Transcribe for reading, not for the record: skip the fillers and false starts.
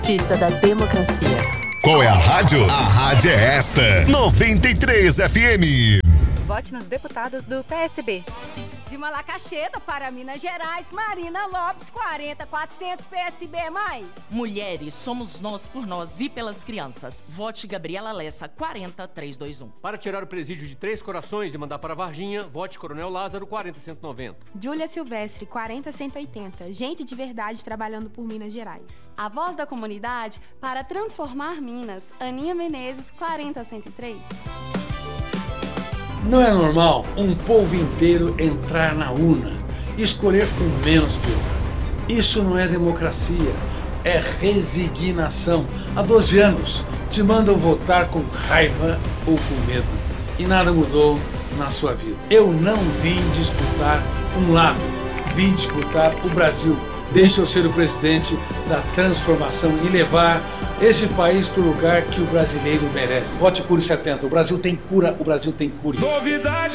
Justiça da democracia. Qual é a rádio? A rádio é esta, 93 FM. Vote nos deputados do PSB. De Malacaxeta para Minas Gerais, Marina Lopes, 40400 PSB+. Mulheres, somos nós por nós e pelas crianças. Vote Gabriela Lessa, 40321. Para tirar o presídio de Três Corações e mandar para Varginha, vote Coronel Lázaro, 40190. Júlia Silvestre, 40180. Gente de verdade trabalhando por Minas Gerais. A voz da comunidade para transformar Minas, Aninha Menezes, 40103. Não é normal um povo inteiro entrar na urna e escolher o menos pior. Isso não é democracia, é resignação. Há 12 anos te mandam votar com raiva ou com medo e nada mudou na sua vida. Eu não vim disputar um lado, vim disputar o Brasil. Deixa eu ser o presidente da transformação e levar esse país para o lugar que o brasileiro merece. Vote Cure 70. O Brasil tem cura, o Brasil tem cura. Novidade.